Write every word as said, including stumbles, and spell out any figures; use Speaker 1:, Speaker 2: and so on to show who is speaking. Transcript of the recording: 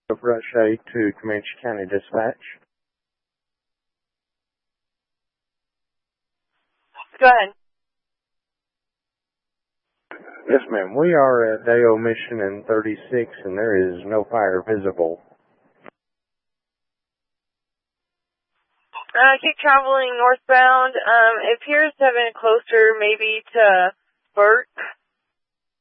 Speaker 1: of Rush eight to Comanche County Dispatch.
Speaker 2: Go ahead.
Speaker 1: Yes, ma'am. We are at Deo Mission in thirty-six, and there is no fire visible.
Speaker 2: Uh, keep traveling northbound. Um, it appears to have been closer maybe to Burke.